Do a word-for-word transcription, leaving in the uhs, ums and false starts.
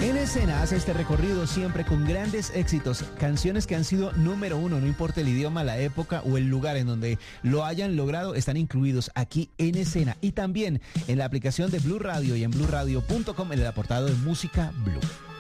En Escena hace este recorrido siempre con grandes éxitos, canciones que han sido número uno, no importa el idioma, la época o el lugar en donde lo hayan logrado, están incluidos aquí en Escena y también en la aplicación de Blue Radio y en blue radio punto com en el apartado de Música Blue.